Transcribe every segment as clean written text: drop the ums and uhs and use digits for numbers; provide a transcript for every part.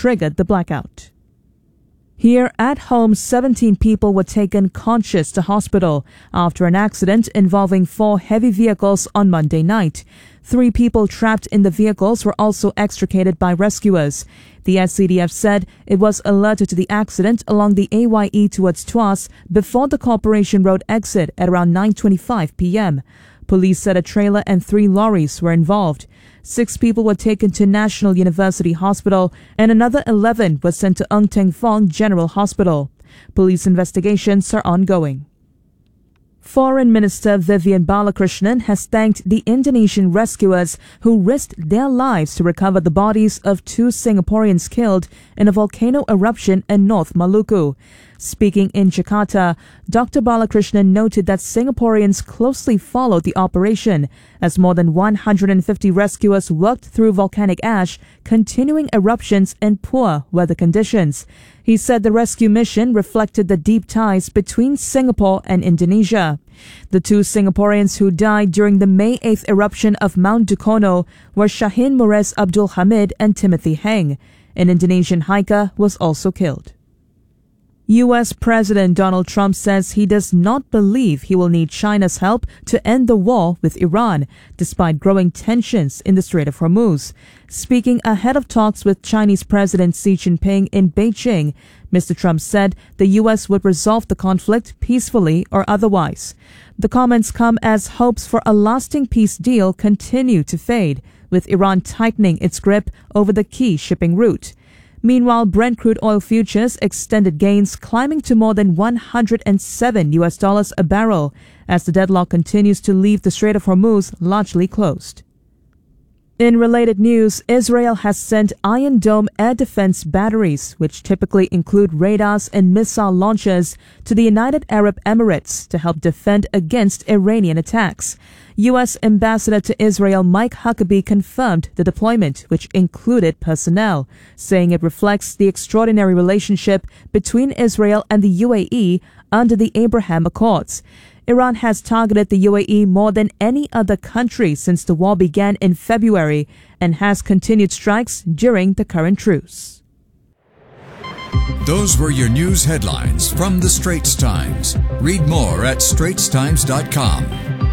triggered the blackout. Here at home, 17 people were taken conscious to hospital after an accident involving 4 heavy vehicles on Monday night. 3 people trapped in the vehicles were also extricated by rescuers. The SCDF said it was alerted to the accident along the AYE towards Tuas before the Corporation Road exit at around 9:25 p.m. Police said a trailer and 3 lorries were involved. 6 people were taken to National University Hospital and another 11 were sent to Ng Teng Fong General Hospital. Police investigations are ongoing. Foreign Minister Vivian Balakrishnan has thanked the Indonesian rescuers who risked their lives to recover the bodies of 2 Singaporeans killed in a volcano eruption in North Maluku. Speaking in Jakarta, Dr. Balakrishnan noted that Singaporeans closely followed the operation as more than 150 rescuers worked through volcanic ash, continuing eruptions in poor weather conditions. He said the rescue mission reflected the deep ties between Singapore and Indonesia. The 2 Singaporeans who died during the May 8th eruption of Mount Dukono were Shahin Mores Abdul Hamid and Timothy Heng. An Indonesian hiker was also killed. U.S. President Donald Trump says he does not believe he will need China's help to end the war with Iran, despite growing tensions in the Strait of Hormuz. Speaking ahead of talks with Chinese President Xi Jinping in Beijing, Mr. Trump said the U.S. would resolve the conflict peacefully or otherwise. The comments come as hopes for a lasting peace deal continue to fade, with Iran tightening its grip over the key shipping route. Meanwhile, Brent crude oil futures extended gains, climbing to more than $107 a barrel as the deadlock continues to leave the Strait of Hormuz largely closed. In related news, Israel has sent Iron Dome air defense batteries, which typically include radars and missile launchers, to the United Arab Emirates to help defend against Iranian attacks. U.S. Ambassador to Israel Mike Huckabee confirmed the deployment, which included personnel, saying it reflects the extraordinary relationship between Israel and the UAE under the Abraham Accords. Iran has targeted the UAE more than any other country since the war began in February and has continued strikes during the current truce. Those were your news headlines from the Straits Times. Read more at straitstimes.com.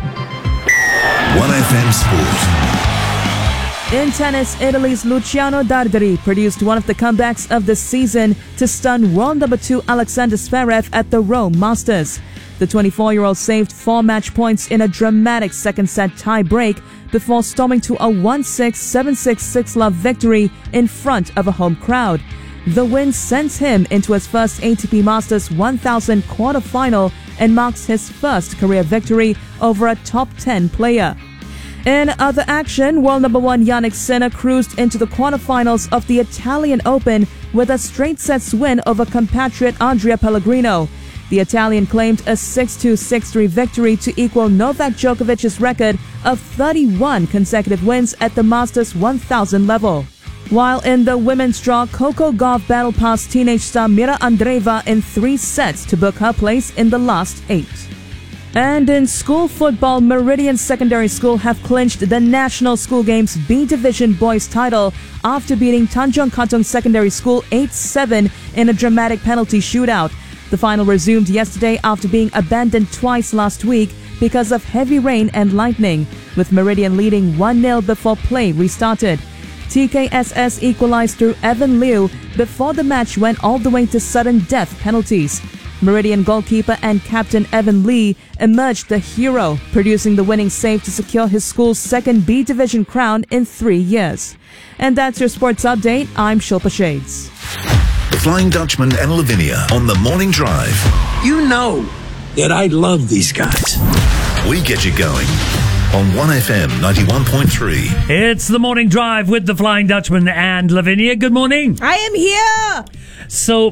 1FM Sport. In tennis, Italy's Luciano Darderi produced one of the comebacks of the season to stun world number 2 Alexander Zverev at the Rome Masters. The 24-year-old saved 4 match points in a dramatic second-set tie-break before storming to a 1-6, 7-6, 6-love victory in front of a home crowd. The win sends him into his first ATP Masters 1000 quarterfinal and marks his first career victory over a top 10 player. In other action, world number 1 Jannik Sinner cruised into the quarterfinals of the Italian Open with a straight-sets win over compatriot Andrea Pellegrino. The Italian claimed a 6-2, 6-3 victory to equal Novak Djokovic's record of 31 consecutive wins at the Masters 1000 level. While in the women's draw, Coco Gauff battled past teenage star Mira Andreeva in 3 sets to book her place in the last 8. And in school football, Meridian Secondary School have clinched the National School Games B Division boys title after beating Tanjong Katong Secondary School 8-7 in a dramatic penalty shootout. The final resumed yesterday after being abandoned twice last week because of heavy rain and lightning, with Meridian leading 1-0 before play restarted. TKSS equalized through Evan Liu before the match went all the way to sudden death penalties. Meridian goalkeeper and captain Evan Lee emerged the hero, producing the winning save to secure his school's second B Division crown in 3 years. And that's your sports update. I'm Shilpa Shades. The Flying Dutchman and Lavinia on the Morning Drive. You know that I love these guys. We get you going on 1FM 91.3. It's the Morning Drive with the Flying Dutchman and Lavinia. Good morning. I am here. So,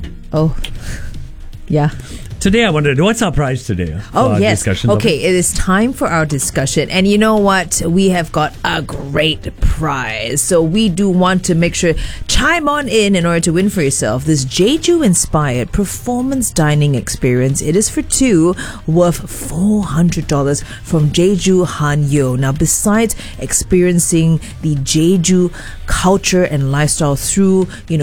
Yeah. today I wanted to what's our prize today? Oh, yes. Okay, it is time for our discussion. And you know what? We have got a great prize. So we do want to make sure, chime on in order to win for yourself this Jeju-inspired performance dining experience. It is for 2, worth $400 from Jeju Hanyo. Now, besides experiencing the Jeju culture and lifestyle through,